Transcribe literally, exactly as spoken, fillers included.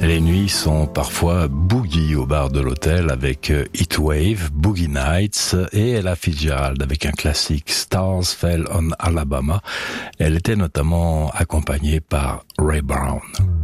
Les nuits sont parfois boogie au bar de l'hôtel avec Heatwave, Boogie Nights et Ella Fitzgerald avec un classique Stars Fell on Alabama. Elle était notamment accompagnée par Ray Brown.